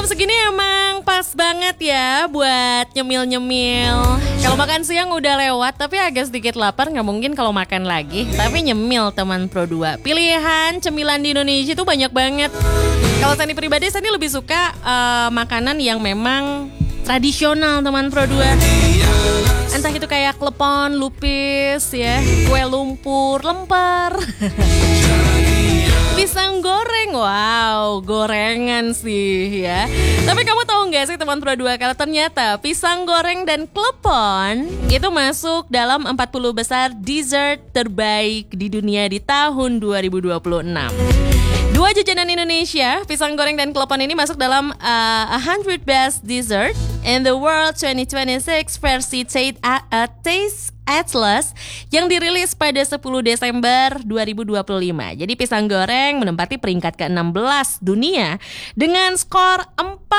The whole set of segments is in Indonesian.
segini emang pas banget ya buat nyemil-nyemil. Kalau makan siang udah lewat tapi agak sedikit lapar, gak mungkin kalau makan lagi. Tapi nyemil teman Pro 2. Pilihan cemilan di Indonesia itu banyak banget. Kalau Sani pribadi, Sani lebih suka makanan yang memang tradisional teman Pro 2. Entah itu kayak klepon, lupis ya, kue lumpur, lemper. Pisang goreng, wow, gorengan sih ya. Tapi kamu tahu nggak sih teman Pro 2, kalau ternyata pisang goreng dan klepon itu masuk dalam 40 besar dessert terbaik di dunia di tahun 2026. Dua jajanan Indonesia, pisang goreng dan klepon ini masuk dalam 100 Best Dessert in the World 2026 versi Taste Atlas yang dirilis pada 10 Desember 2025. Jadi pisang goreng menempati peringkat ke-16 dunia dengan skor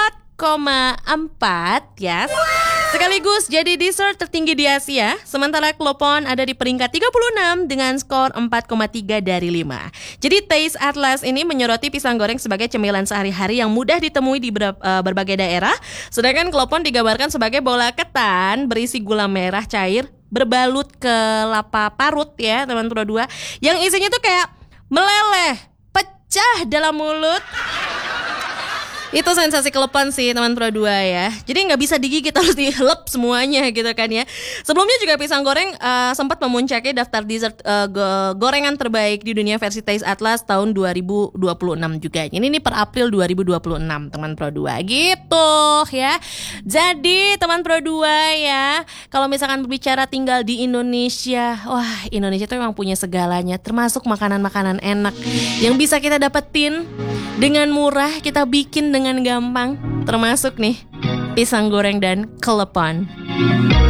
4,4 ya. Sekaligus jadi dessert tertinggi di Asia. Sementara klepon ada di peringkat 36 dengan skor 4,3 dari 5. Jadi Taste Atlas ini menyoroti pisang goreng sebagai cemilan sehari-hari yang mudah ditemui di berbagai daerah. Sedangkan klepon digambarkan sebagai bola ketan berisi gula merah cair berbalut kelapa parut ya teman Pro 2. Yang isinya tuh kayak meleleh, pecah dalam mulut. Itu sensasi klepon sih teman Pro 2 ya. Jadi gak bisa digigit, harus dihelep semuanya gitu kan ya. Sebelumnya juga pisang goreng sempat memuncaki daftar dessert gorengan terbaik di dunia versi Taste Atlas tahun 2026 juga. Ini per April 2026 teman Pro 2 gitu ya. Jadi teman Pro 2 ya, kalau misalkan berbicara tinggal di Indonesia, wah Indonesia tuh memang punya segalanya, termasuk makanan-makanan enak yang bisa kita dapetin dengan murah, kita bikin dengan gampang, termasuk nih pisang goreng dan klepon.